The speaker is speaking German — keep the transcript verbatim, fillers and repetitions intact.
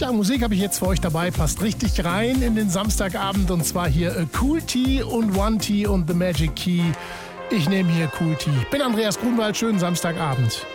Ja, Musik habe ich jetzt für euch dabei, passt richtig rein in den Samstagabend und zwar hier äh, Kool T und One T und The Magic Key. Ich nehme hier Kool T. Ich bin Andreas Grunwald, schönen Samstagabend.